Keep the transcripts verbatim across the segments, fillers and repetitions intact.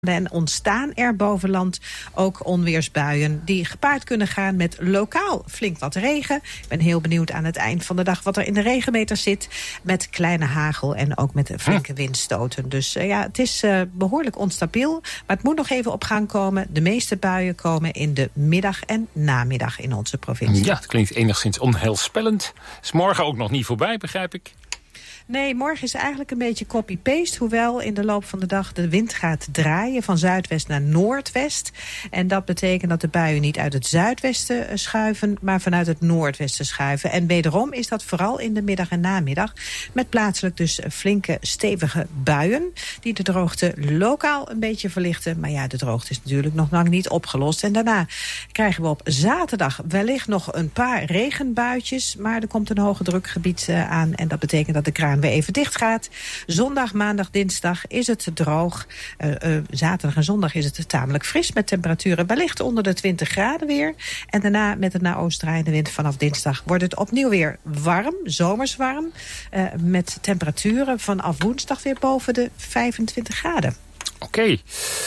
En ontstaan er boven land ook onweersbuien die gepaard kunnen gaan met lokaal flink wat regen. Ik ben heel benieuwd aan het eind van de dag wat er in de regenmeter zit. Met kleine hagel en ook met flinke windstoten. Dus uh, ja, het is uh, behoorlijk onstabiel. Maar het moet nog even op gang komen. De meeste buien komen in de middag en namiddag in onze provincie. Ja, het klinkt enigszins onheilspellend. Is morgen ook nog niet voorbij, begrijp ik. Nee, morgen is eigenlijk een beetje copy-paste. Hoewel in de loop van de dag de wind gaat draaien van zuidwest naar noordwest. En dat betekent dat de buien niet uit het zuidwesten schuiven, maar vanuit het noordwesten schuiven. En wederom is dat vooral in de middag en namiddag. Met plaatselijk dus flinke, stevige buien. Die de droogte lokaal een beetje verlichten. Maar ja, de droogte is natuurlijk nog lang niet opgelost. En daarna krijgen we op zaterdag wellicht nog een paar regenbuitjes. Maar er komt een hoge drukgebied uh, aan. En dat betekent dat de kraan weer even dicht gaat. Zondag, maandag, dinsdag is het droog. Uh, uh, zaterdag en zondag is het tamelijk fris met temperaturen wellicht onder de twintig graden weer. En daarna met het naar oost draaiende wind vanaf dinsdag wordt het opnieuw weer warm, zomers warm. Uh, met temperaturen vanaf woensdag weer boven de vijfentwintig graden. Oké, okay.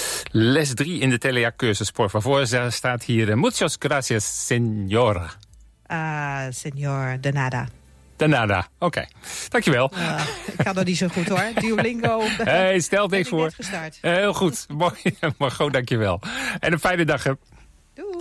Les drie in de Telea-cursus, por favor. Staat hier, uh, muchas gracias, señor. Ah, uh, señor, de nada. De nada, oké. Okay. Dankjewel. Uh, ik ga dat niet zo goed hoor. Duolingo. Hey, stel niks voor. Uh, heel goed. Mooi, Margot, dankjewel. En een fijne dag, hè. Doei.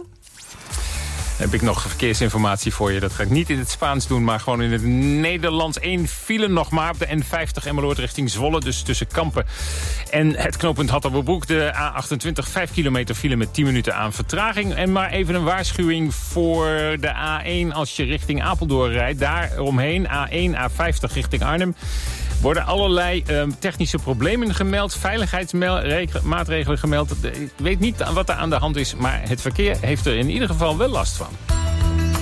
Heb ik nog verkeersinformatie voor je. Dat ga ik niet in het Spaans doen, maar gewoon in het Nederlands. Eén file nog maar op de N vijftig Emmeloord richting Zwolle. Dus tussen Kampen en het knooppunt Hattermerbroek. De A achtentwintig, vijf kilometer file met tien minuten aan vertraging. En maar even een waarschuwing voor de A één als je richting Apeldoorn rijdt. Daar omheen, A één, A vijftig richting Arnhem. Worden allerlei uh, technische problemen gemeld, veiligheidsmaatregelen gemeld. Ik weet niet wat er aan de hand is, maar het verkeer heeft er in ieder geval wel last van.